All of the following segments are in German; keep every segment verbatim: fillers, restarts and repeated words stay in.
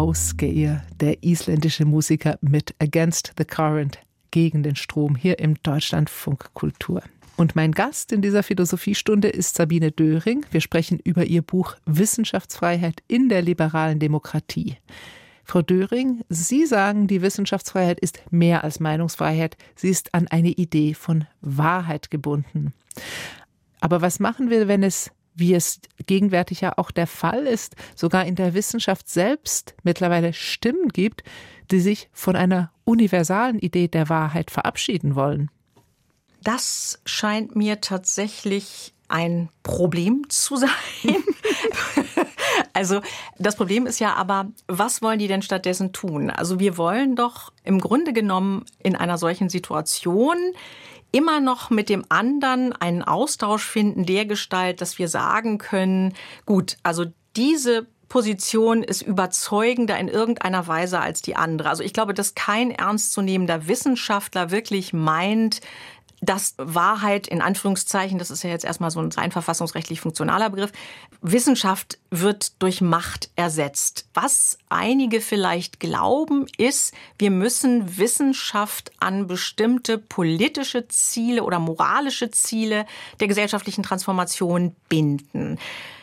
Ásgeir, der isländische Musiker mit Against the Current, gegen den Strom, hier im Deutschlandfunk Kultur. Und mein Gast in dieser Philosophiestunde ist Sabine Döring. Wir sprechen über ihr Buch Wissenschaftsfreiheit in der liberalen Demokratie. Frau Döring, Sie sagen, die Wissenschaftsfreiheit ist mehr als Meinungsfreiheit. Sie ist an eine Idee von Wahrheit gebunden. Aber was machen wir, wenn es, wie es gegenwärtig ja auch der Fall ist, sogar in der Wissenschaft selbst mittlerweile Stimmen gibt, die sich von einer universalen Idee der Wahrheit verabschieden wollen? Das scheint mir tatsächlich ein Problem zu sein. Also das Problem ist ja aber, was wollen die denn stattdessen tun? Also wir wollen doch im Grunde genommen in einer solchen Situation immer noch mit dem anderen einen Austausch finden, dergestalt, dass wir sagen können, gut, also diese Position ist überzeugender in irgendeiner Weise als die andere. Also ich glaube, dass kein ernstzunehmender Wissenschaftler wirklich meint, dass Wahrheit in Anführungszeichen, das ist ja jetzt erstmal so ein rein verfassungsrechtlich funktionaler Begriff, Wissenschaft wird durch Macht ersetzt. Was einige vielleicht glauben, ist, wir müssen Wissenschaft an bestimmte politische Ziele oder moralische Ziele der gesellschaftlichen Transformation binden.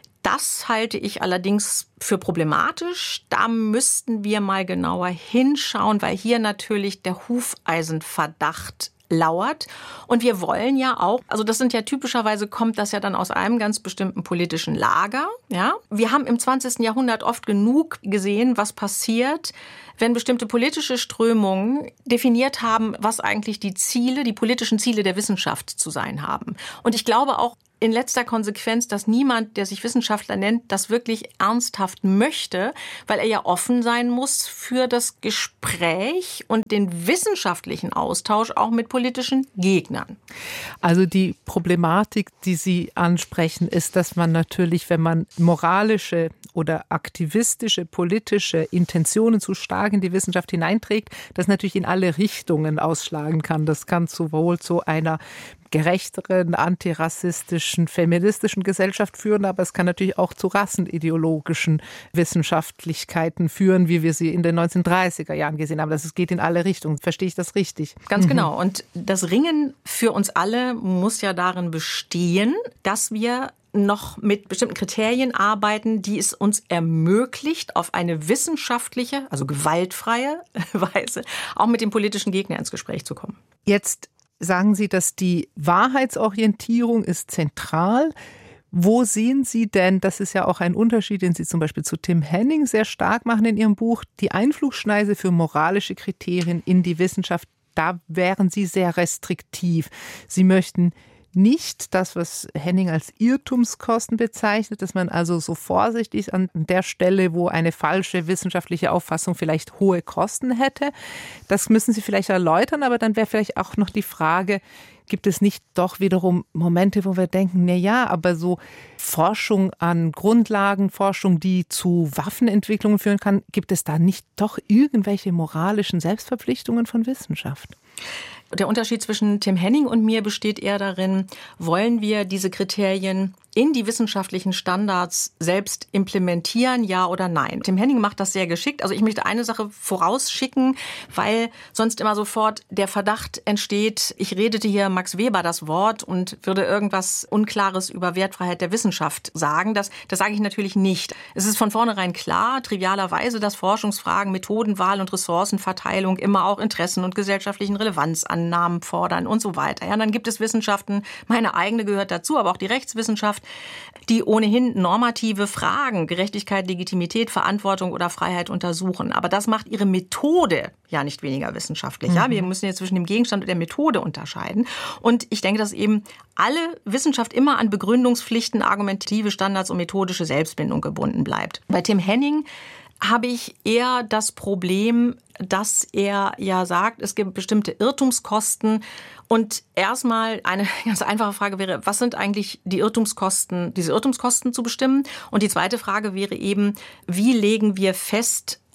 Das halte ich allerdings für problematisch. Da müssten wir mal genauer hinschauen, weil hier natürlich der Hufeisenverdacht lauert. Und wir wollen ja auch, also das sind ja typischerweise, kommt das ja dann aus einem ganz bestimmten politischen Lager. Ja, wir haben im zwanzigsten Jahrhundert oft genug gesehen, was passiert, wenn bestimmte politische Strömungen definiert haben, was eigentlich die Ziele, die politischen Ziele der Wissenschaft zu sein haben. Und ich glaube auch in letzter Konsequenz, dass niemand, der sich Wissenschaftler nennt, das wirklich ernsthaft möchte, weil er ja offen sein muss für das Gespräch und den wissenschaftlichen Austausch auch mit politischen Gegnern. Also die Problematik, die Sie ansprechen, ist, dass man natürlich, wenn man moralische oder aktivistische, politische Intentionen zu stark in die Wissenschaft hineinträgt, das natürlich in alle Richtungen ausschlagen kann. Das kann sowohl zu einer gerechteren, antirassistischen, feministischen Gesellschaft führen, aber es kann natürlich auch zu rassenideologischen Wissenschaftlichkeiten führen, wie wir sie in den neunzehnhundertdreißiger Jahren gesehen haben. Das geht in alle Richtungen. Verstehe ich das richtig? Ganz mhm. genau. Und das Ringen für uns alle muss ja darin bestehen, dass wir noch mit bestimmten Kriterien arbeiten, die es uns ermöglicht, auf eine wissenschaftliche, also gewaltfreie Weise auch mit dem politischen Gegner ins Gespräch zu kommen. Jetzt sagen Sie, dass die Wahrheitsorientierung ist zentral. Wo sehen Sie denn, das ist ja auch ein Unterschied, den Sie zum Beispiel zu Tim Henning sehr stark machen in Ihrem Buch, die Einflugschneise für moralische Kriterien in die Wissenschaft, da wären Sie sehr restriktiv. Sie möchten nicht das, was Henning als Irrtumskosten bezeichnet, dass man also so vorsichtig ist an der Stelle, wo eine falsche wissenschaftliche Auffassung vielleicht hohe Kosten hätte. Das müssen Sie vielleicht erläutern, aber dann wäre vielleicht auch noch die Frage, gibt es nicht doch wiederum Momente, wo wir denken, na ja, aber so Forschung an Grundlagen, Forschung, die zu Waffenentwicklungen führen kann, gibt es da nicht doch irgendwelche moralischen Selbstverpflichtungen von Wissenschaft? Der Unterschied zwischen Tim Henning und mir besteht eher darin, wollen wir diese Kriterien in die wissenschaftlichen Standards selbst implementieren, ja oder nein? Tim Henning macht das sehr geschickt. Also ich möchte eine Sache vorausschicken, weil sonst immer sofort der Verdacht entsteht, ich redete hier Max Weber das Wort und würde irgendwas Unklares über Wertfreiheit der Wissenschaft sagen. Das, das sage ich natürlich nicht. Es ist von vornherein klar, trivialerweise, dass Forschungsfragen, Methodenwahl und Ressourcenverteilung immer auch Interessen und gesellschaftlichen Relevanzannahmen fordern und so weiter. Ja, dann gibt es Wissenschaften, meine eigene gehört dazu, aber auch die Rechtswissenschaft, die ohnehin normative Fragen, Gerechtigkeit, Legitimität, Verantwortung oder Freiheit untersuchen. Aber das macht ihre Methode ja nicht weniger wissenschaftlich. Mhm. Ja, wir müssen jetzt zwischen dem Gegenstand und der Methode unterscheiden. Und ich denke, dass eben alle Wissenschaft immer an Begründungspflichten, argumentative Standards und methodische Selbstbindung gebunden bleibt. Bei Tim Henning habe ich eher das Problem, dass er ja sagt, es gibt bestimmte Irrtumskosten. Und erstmal eine ganz einfache Frage wäre, was sind eigentlich die Irrtumskosten, diese Irrtumskosten zu bestimmen? Und die zweite Frage wäre eben, wie legen wir fest,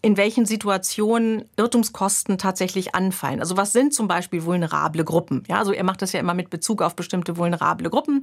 in welchen Situationen Irrtumskosten tatsächlich anfallen. Also was sind zum Beispiel vulnerable Gruppen? Ja, also er macht das ja immer mit Bezug auf bestimmte vulnerable Gruppen.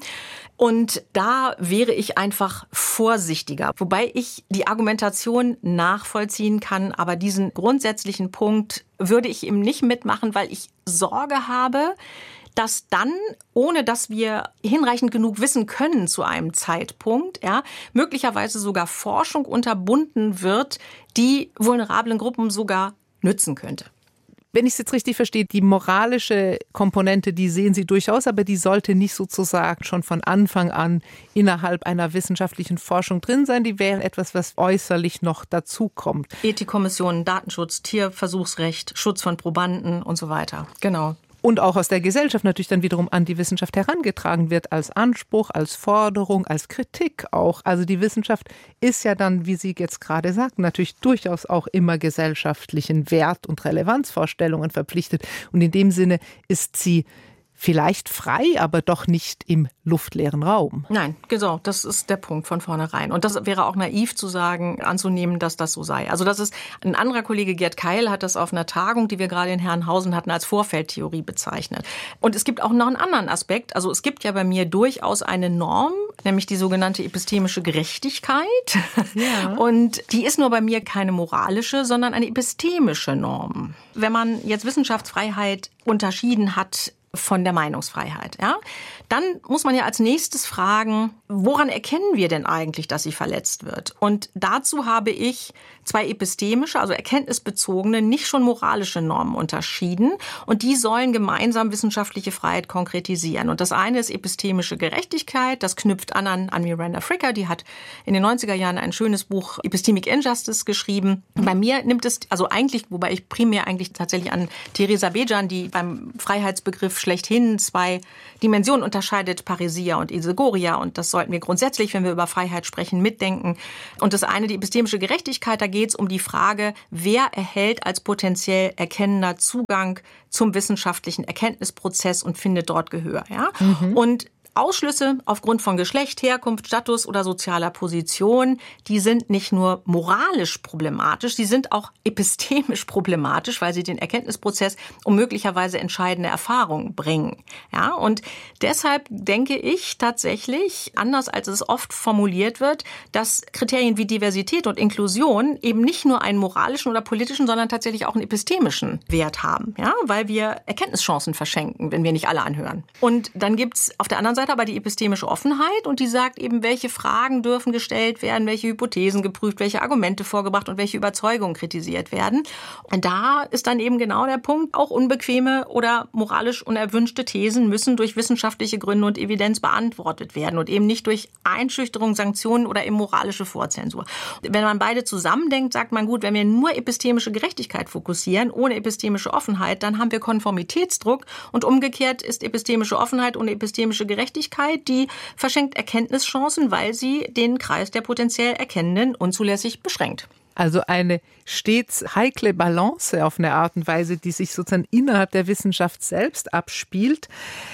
Und da wäre ich einfach vorsichtiger. Wobei ich die Argumentation nachvollziehen kann, aber diesen grundsätzlichen Punkt würde ich ihm nicht mitmachen, weil ich Sorge habe, dass dann, ohne dass wir hinreichend genug wissen können zu einem Zeitpunkt, ja, möglicherweise sogar Forschung unterbunden wird, die vulnerablen Gruppen sogar nützen könnte. Wenn ich es jetzt richtig verstehe, die moralische Komponente, die sehen Sie durchaus, aber die sollte nicht sozusagen schon von Anfang an innerhalb einer wissenschaftlichen Forschung drin sein. Die wäre etwas, was äußerlich noch dazukommt. Ethikkommissionen, Datenschutz, Tierversuchsrecht, Schutz von Probanden und so weiter. Genau. Und auch aus der Gesellschaft natürlich dann wiederum an die Wissenschaft herangetragen wird, als Anspruch, als Forderung, als Kritik auch. Also die Wissenschaft ist ja dann, wie Sie jetzt gerade sagten, natürlich durchaus auch immer gesellschaftlichen Wert- und Relevanzvorstellungen verpflichtet. Und in dem Sinne ist sie vielleicht frei, aber doch nicht im luftleeren Raum. Nein, genau, das ist der Punkt von vornherein. Und das wäre auch naiv zu sagen, anzunehmen, dass das so sei. Also das ist, ein anderer Kollege Gerd Keil hat das auf einer Tagung, die wir gerade in Herrenhausen hatten, als Vorfeldtheorie bezeichnet. Und es gibt auch noch einen anderen Aspekt. Also es gibt ja bei mir durchaus eine Norm, nämlich die sogenannte epistemische Gerechtigkeit. Ja. Und die ist nur bei mir keine moralische, sondern eine epistemische Norm. Wenn man jetzt Wissenschaftsfreiheit unterschieden hat von der Meinungsfreiheit, ja, dann muss man ja als nächstes fragen, woran erkennen wir denn eigentlich, dass sie verletzt wird? Und dazu habe ich zwei epistemische, also erkenntnisbezogene, nicht schon moralische Normen unterschieden. Und die sollen gemeinsam wissenschaftliche Freiheit konkretisieren. Und das eine ist epistemische Gerechtigkeit. Das knüpft an an, an Miranda Fricker. Die hat in den neunziger Jahren ein schönes Buch Epistemic Injustice geschrieben. Bei mir nimmt es, also eigentlich, wobei ich primär eigentlich tatsächlich an Teresa Bejan, die beim Freiheitsbegriff schlechthin zwei Dimensionen unterscheidet, Parrhesia und Isegoria. Und das sollten wir grundsätzlich, wenn wir über Freiheit sprechen, mitdenken. Und das eine, die epistemische Gerechtigkeit, da geht es um die Frage, wer erhält als potenziell erkennender Zugang zum wissenschaftlichen Erkenntnisprozess und findet dort Gehör. Ja? Mhm. Und Ausschlüsse aufgrund von Geschlecht, Herkunft, Status oder sozialer Position, die sind nicht nur moralisch problematisch, sie sind auch epistemisch problematisch, weil sie den Erkenntnisprozess um möglicherweise entscheidende Erfahrungen bringen. Ja, und deshalb denke ich tatsächlich, anders als es oft formuliert wird, dass Kriterien wie Diversität und Inklusion eben nicht nur einen moralischen oder politischen, sondern tatsächlich auch einen epistemischen Wert haben, ja, weil wir Erkenntnischancen verschenken, wenn wir nicht alle anhören. Und dann gibt's auf der anderen Seite aber die epistemische Offenheit und die sagt eben, welche Fragen dürfen gestellt werden, welche Hypothesen geprüft, welche Argumente vorgebracht und welche Überzeugungen kritisiert werden. Und da ist dann eben genau der Punkt, auch unbequeme oder moralisch unerwünschte Thesen müssen durch wissenschaftliche Gründe und Evidenz beantwortet werden und eben nicht durch Einschüchterung, Sanktionen oder eben moralische Vorzensur. Wenn man beide zusammendenkt, sagt man, gut, wenn wir nur epistemische Gerechtigkeit fokussieren, ohne epistemische Offenheit, dann haben wir Konformitätsdruck und umgekehrt ist epistemische Offenheit ohne epistemische Gerechtigkeit, die verschenkt Erkenntnischancen, weil sie den Kreis der potenziell Erkennenden unzulässig beschränkt. Also eine stets heikle Balance auf eine Art und Weise, die sich sozusagen innerhalb der Wissenschaft selbst abspielt.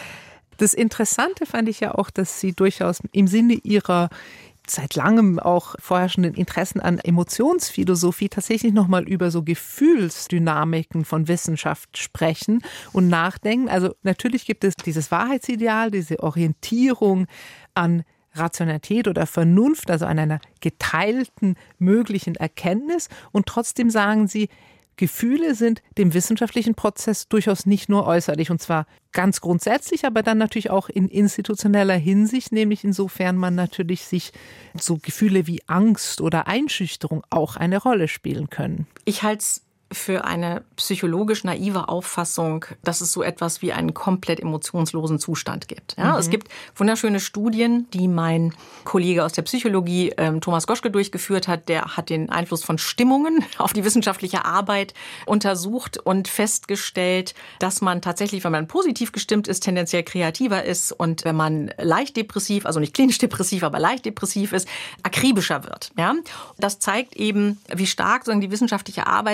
Das Interessante fand ich ja auch, dass Sie durchaus im Sinne Ihrer seit langem auch vorherrschenden Interessen an Emotionsphilosophie tatsächlich nochmal über so Gefühlsdynamiken von Wissenschaft sprechen und nachdenken. Also natürlich gibt es dieses Wahrheitsideal, diese Orientierung an Rationalität oder Vernunft, also an einer geteilten möglichen Erkenntnis. Und trotzdem sagen Sie, Gefühle sind dem wissenschaftlichen Prozess durchaus nicht nur äußerlich, und zwar ganz grundsätzlich, aber dann natürlich auch in institutioneller Hinsicht, nämlich insofern man natürlich sich so Gefühle wie Angst oder Einschüchterung auch eine Rolle spielen können. Ich halte es für eine psychologisch naive Auffassung, dass es so etwas wie einen komplett emotionslosen Zustand gibt. Ja, mhm. Es gibt wunderschöne Studien, die mein Kollege aus der Psychologie, ähm, Thomas Goschke, durchgeführt hat. Der hat den Einfluss von Stimmungen auf die wissenschaftliche Arbeit untersucht und festgestellt, dass man tatsächlich, wenn man positiv gestimmt ist, tendenziell kreativer ist und wenn man leicht depressiv, also nicht klinisch depressiv, aber leicht depressiv ist, akribischer wird. Ja, das zeigt eben, wie stark sozusagen die wissenschaftliche Arbeit an sich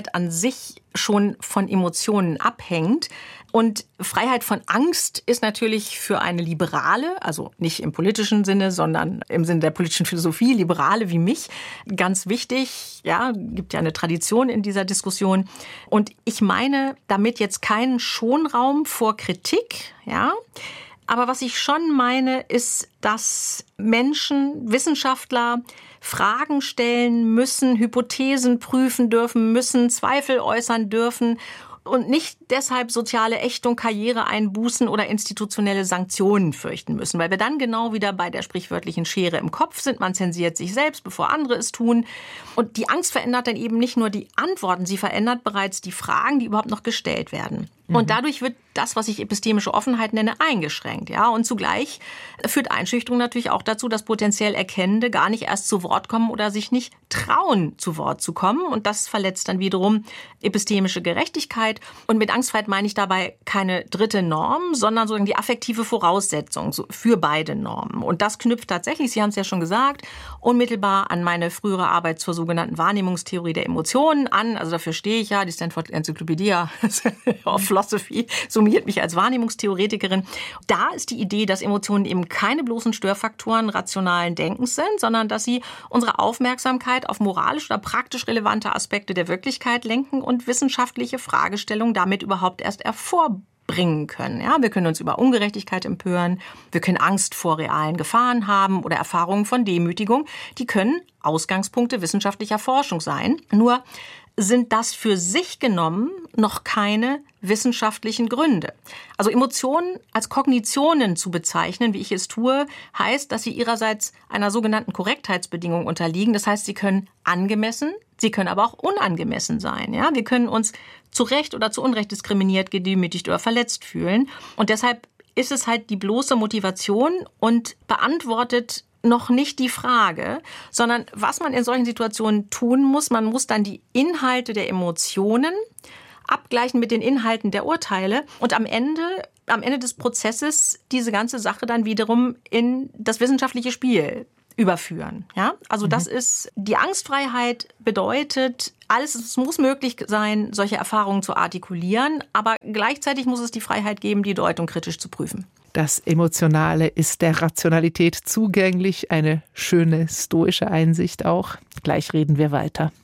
sich schon von Emotionen abhängt. Und Freiheit von Angst ist natürlich für eine Liberale, also nicht im politischen Sinne, sondern im Sinne der politischen Philosophie, Liberale wie mich, ganz wichtig. Ja, gibt ja eine Tradition in dieser Diskussion. Und ich meine damit jetzt keinen Schonraum vor Kritik, ja. Aber was ich schon meine, ist, dass Menschen, Wissenschaftler Fragen stellen müssen, Hypothesen prüfen dürfen müssen, Zweifel äußern dürfen und nicht deshalb soziale Ächtung, Karriereeinbußen oder institutionelle Sanktionen fürchten müssen, weil wir dann genau wieder bei der sprichwörtlichen Schere im Kopf sind. Man zensiert sich selbst, bevor andere es tun. Und die Angst verändert dann eben nicht nur die Antworten, sie verändert bereits die Fragen, die überhaupt noch gestellt werden. Mhm. Und dadurch wird das, was ich epistemische Offenheit nenne, eingeschränkt. Ja? Und zugleich führt Einschüchterung natürlich auch dazu, dass potenziell Erkennende gar nicht erst zu Wort kommen oder sich nicht trauen, zu Wort zu kommen. Und das verletzt dann wiederum epistemische Gerechtigkeit. Und mit Angstfreiheit meine ich dabei keine dritte Norm, sondern sozusagen die affektive Voraussetzung für beide Normen. Und das knüpft tatsächlich, Sie haben es ja schon gesagt, unmittelbar an meine frühere Arbeit zur sogenannten Wahrnehmungstheorie der Emotionen an. Also dafür stehe ich ja, die Stanford Encyclopedia of Philosophy summiert mich als Wahrnehmungstheoretikerin. Da ist die Idee, dass Emotionen eben keine bloßen Störfaktoren rationalen Denkens sind, sondern dass sie unsere Aufmerksamkeit auf moralisch oder praktisch relevante Aspekte der Wirklichkeit lenken und wissenschaftliche Fragestellungen damit überhaupt erst hervorbringen können. Ja, wir können uns über Ungerechtigkeit empören, wir können Angst vor realen Gefahren haben oder Erfahrungen von Demütigung. Die können Ausgangspunkte wissenschaftlicher Forschung sein. Nur sind das für sich genommen noch keine wissenschaftlichen Gründe. Also Emotionen als Kognitionen zu bezeichnen, wie ich es tue, heißt, dass sie ihrerseits einer sogenannten Korrektheitsbedingung unterliegen. Das heißt, sie können angemessen, sie können aber auch unangemessen sein. Ja, wir können uns zu Recht oder zu Unrecht diskriminiert, gedemütigt oder verletzt fühlen. Und deshalb ist es halt die bloße Motivation und beantwortet noch nicht die Frage, sondern was man in solchen Situationen tun muss, man muss dann die Inhalte der Emotionen abgleichen mit den Inhalten der Urteile und am Ende, am Ende des Prozesses diese ganze Sache dann wiederum in das wissenschaftliche Spiel überführen. Ja? Also mhm. das ist, die Angstfreiheit bedeutet, alles, es muss möglich sein, solche Erfahrungen zu artikulieren, aber gleichzeitig muss es die Freiheit geben, die Deutung kritisch zu prüfen. Das Emotionale ist der Rationalität zugänglich, eine schöne stoische Einsicht auch. Gleich reden wir weiter.